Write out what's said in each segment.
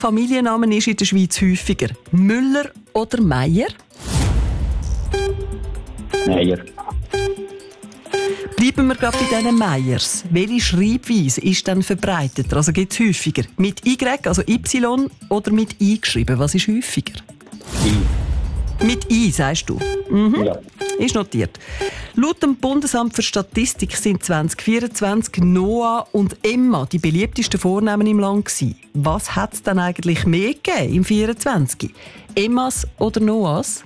Familienname ist in der Schweiz häufiger? Müller oder Meier? Meier. Bleiben wir gerade bei diesen Meiers. Welche Schreibweise ist dann verbreiteter? Also gibt es häufiger? Mit Y, also Y, oder mit I geschrieben? Was ist häufiger? I. Mit I, sagst du? Mhm. Ja. Ist notiert. Laut dem Bundesamt für Statistik sind 2024 Noah und Emma die beliebtesten Vornamen im Land gewesen. Was hat es dann eigentlich mehr gegeben im 24? Emmas oder Noahs?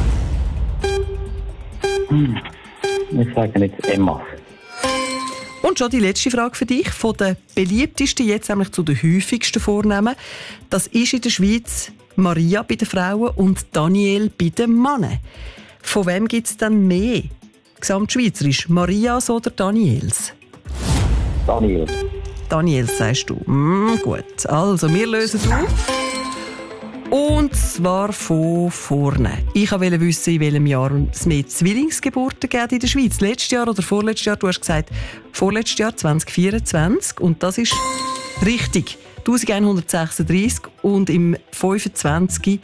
Ich sage jetzt Emma. Und schon die letzte Frage für dich. Von den beliebtesten, jetzt nämlich zu den häufigsten Vornamen. Das ist in der Schweiz Maria bei den Frauen und Daniel bei den Männern. Von wem gibt es dann mehr? Gesamtschweizerisch, Marias oder Daniels? Daniel. Daniels, sagst du. Gut, also wir lösen auf. Und zwar von vorne. Ich wollte wissen, in welchem Jahr es mehr Zwillingsgeburten gibt in der Schweiz. Letztes Jahr oder vorletztes Jahr? Du hast gesagt, vorletztes Jahr, 2024. Und das ist richtig. 1136 und im 25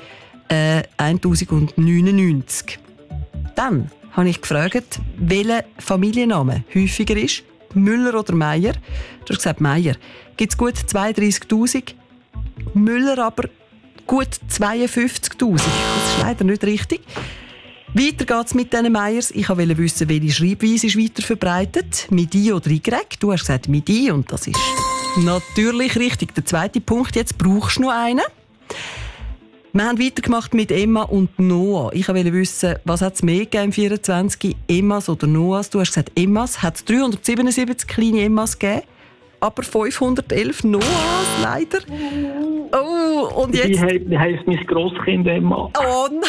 1099. Dann habe ich gefragt, welcher Familienname häufiger ist. Müller oder Meier? Du hast gesagt Meier. Gibt es gut 32'000. Müller aber gut 52'000. Das ist leider nicht richtig. Weiter geht es mit diesen Meiers. Ich wollte wissen, welche Schreibweise ist weiter verbreitet. Mit I oder Y? Du hast gesagt mit I und das ist natürlich richtig. Der zweite Punkt, jetzt brauchst du noch einen. Wir haben weitergemacht mit Emma und Noah. Ich wollte wissen, was hat es mehr gegeben im 24? Emmas oder Noahs? Du hast gesagt Emmas. Hat es 377 kleine Emmas gegeben, aber 511 Noahs, leider. Oh, und jetzt... Wie heisst mein Grosskind Emma? Oh nein!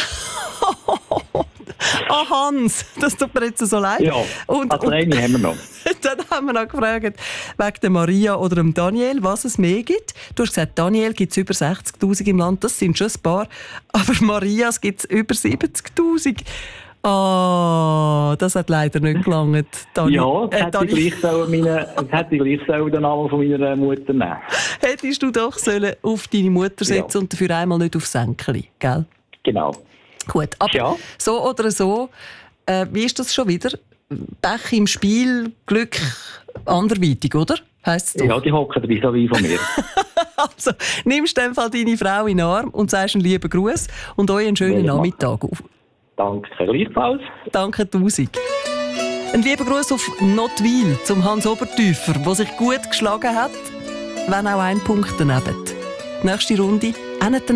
Ah, Hans, das tut mir jetzt so leid. Ja, also eine haben wir noch. Dann haben wir noch gefragt, wegen der Maria oder dem Daniel, was es mehr gibt. Du hast gesagt, Daniel gibt es über 60'000 im Land, das sind schon ein paar. Aber Marias gibt es über 70'000. Ah, das hat leider nicht gelangt. Ja, das hätte ich gleich den Namen von meiner Mutter nehmen. Hättest du doch sollen auf deine Mutter setzen und dafür einmal nicht aufs Sänkeli, gell? Genau. Gut, aber ja. So oder so, wie ist das schon wieder? Pech im Spiel, Glück anderweitig, oder? Heisst es doch? Ja, die hocken dabei so wie von mir. Also, nimmst du in dem Fall deine Frau in den Arm und sagst einen lieben Gruß und euch einen schönen Nachmittag. Danke, gleichfalls. Danke 1000. Ein lieber Gruß auf Notwil zum Hans Obertäufer, der sich gut geschlagen hat, wenn auch ein Punkt daneben. Nächste Runde.